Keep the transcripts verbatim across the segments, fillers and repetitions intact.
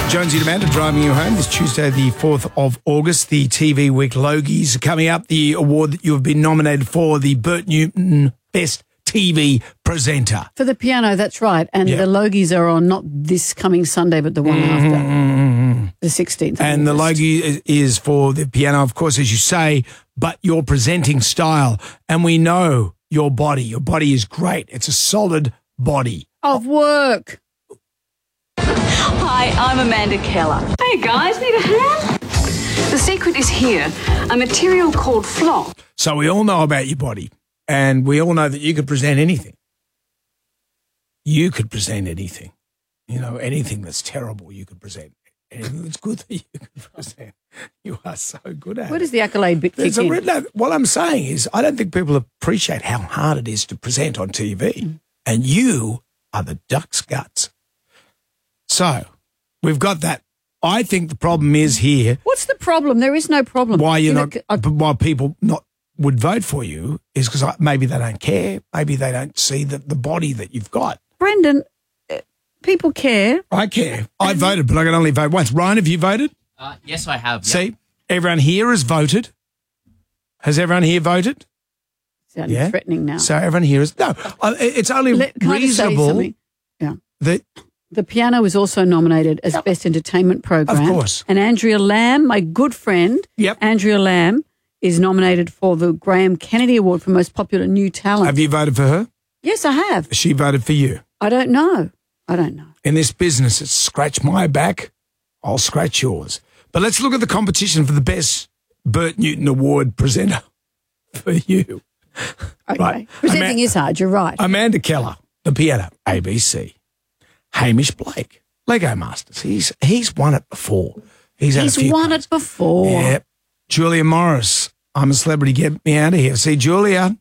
Jonesy and Amanda driving you home this Tuesday, the fourth of August. The T V Week Logies are coming up. The award that you have been nominated for, the Bert Newton Best T V Presenter. For the piano, that's right. And Yeah. the Logies are on not this coming Sunday, but the one Mm-hmm. after, the sixteenth. And the Logie is, is for the piano, of course, as you say, but your presenting style. And we know your body. Your body is great. It's a solid body. Of work. Hi, I'm Amanda Keller. Hey guys, need a hand? The secret is here, a material called flock. So we all know about your body, and we all know that you could present anything. You could present anything. You know, anything that's terrible, you could present. Anything that's good that you could present. You are so good at Where it. does the accolade bit kick It's a, in? re- no, what I'm saying is I don't think people appreciate how hard it is to present on T V. Mm. And you are the duck's guts. So we've got that. I think the problem is here. What's the problem? There is no problem. Why you're You know, not, I- but why people not would vote for you is because maybe they don't care. Maybe they don't see the, the body that you've got. Brendan, uh, people care. I care. I voted, but I can only vote once. Ryan, have you voted? Uh, yes, I have. Yep. See, everyone here has voted. Has everyone here voted? Sounding Yeah. threatening now. So everyone here is no. uh, It's only Let- can I just say reasonable something? Yeah. that The piano was also nominated as Best Entertainment Program. Of course. And Andrea Lamb, my good friend, Yep. Andrea Lamb, is nominated for the Graham Kennedy Award for Most Popular New Talent. have you voted for her? Yes, I have. She voted for you. I don't know. I don't know. In this business, it's scratch my back, I'll scratch yours. But let's look at the competition for the best Bert Newton Award presenter for you. Okay. Right. Presenting Ama- is hard. You're right. Amanda Keller, the piano, A B C. Hamish Blake, Lego Masters. He's he's won it before. He's, had He's a few won times. it before. Yep. Julia Morris, I'm a Celebrity, get me out of here. See, Julia,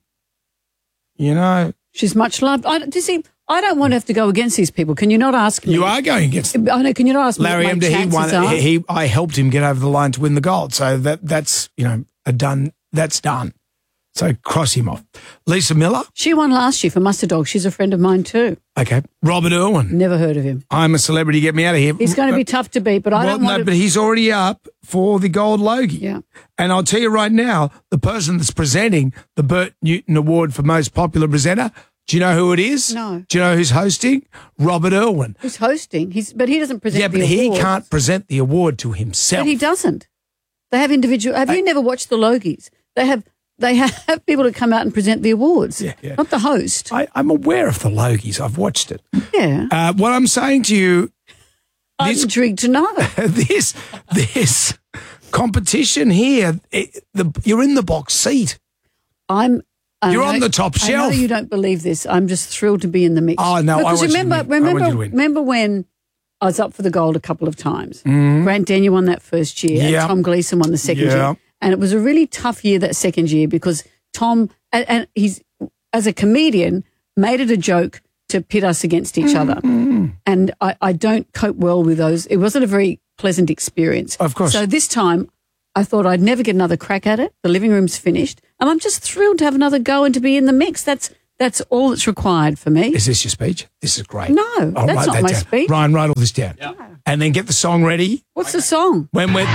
you know, She's much loved. I, do you see, I don't want to have to go against these people. Can you not ask me? you are going against I know. Can you not ask Larry me what my Emder. He chances won. are? He, he, I helped him get over the line to win the gold. So that that's you know a done. That's done. So cross him off. Lisa Miller. She won last year for Mustard Dog. She's a friend of mine too. Okay. Robert Irwin. Never heard of him. I'm a Celebrity, get me out of here. He's going to be tough to beat, but I Well, don't no, want to. but he's already up for the Gold Logie. Yeah. And I'll tell you right now, the person that's presenting the Bert Newton Award for Most Popular Presenter, do you know who it is? No. Do you know who's hosting? Robert Irwin. Who's hosting? He's, but he doesn't present Yeah, the but he awards. can't present the award to himself. But he doesn't. They have individual. Have you never watched the Logies? They have. They have people to come out and present the awards. Yeah, yeah. Not the host. I, I'm aware of the Logies. I've watched it. Yeah. Uh, what I'm saying to you, I'm this- intrigued to know. this this competition here, it, the, you're in the box seat. I'm. I You're know- on the top I shelf. know you don't believe this. I'm just thrilled to be in the mix. Oh, no, I because want you to remember, win. I want remember, you to win. remember when I was up for the gold a couple of times. Grant Denyer won that first year. and Yeah. Tom Gleeson won the second Yeah. year, and it was a really tough year that second year because Tom and, and he's as a comedian made it a joke to pit us against each other, and I, I don't cope well with those. It wasn't a very pleasant experience. Of course. So this time, I thought I'd never get another crack at it. The living room's finished, and I'm just thrilled to have another go and to be in the mix. That's that's all that's required for me. Is this your speech? This is great. No, I'll that's write not that my down. speech. Ryan, write all this down. And then get the song ready. What's the song? When we're...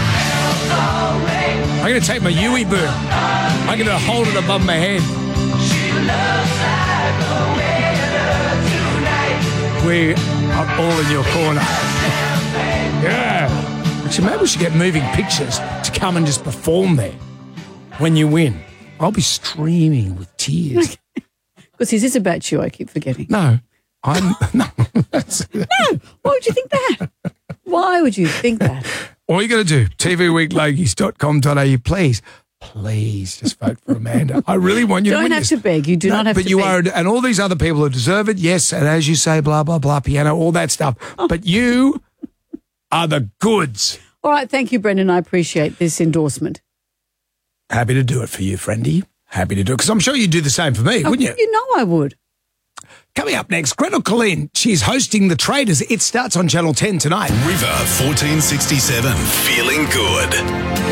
I'm going to take my Yui boom. I'm going to hold it above my head. We are all in your corner. Yeah. Actually, maybe we should get Moving Pictures to come and just perform there when you win. I'll be streaming with tears. Because this is about you. I keep forgetting. No, I'm... No. That's, No, why would you think that? Why would you think that? all you got to do, t v week logies dot com dot a u, please, please just vote for Amanda. I really want you You to don't win have this. to beg. You do No, not have but to you beg. are, and all these other people who deserve it, yes, and as you say, blah, blah, blah, piano, all that stuff. Oh. But you are the goods. All right, thank you, Brendan. I appreciate this endorsement. Happy to do it for you, friendy. Happy to do it, because I'm sure you'd do the same for me, wouldn't you? You know I would. Coming up next, Gretel Colleen. She's hosting The Traders. It starts on Channel ten tonight. River fourteen sixty-seven, feeling good.